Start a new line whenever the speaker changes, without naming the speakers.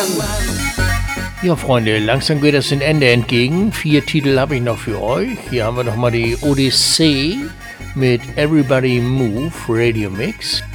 Ja, Freunde, langsam geht das dem Ende entgegen. 4 Titel habe ich noch für euch. Hier haben wir nochmal die Odyssee mit Everybody Move Radio Mix.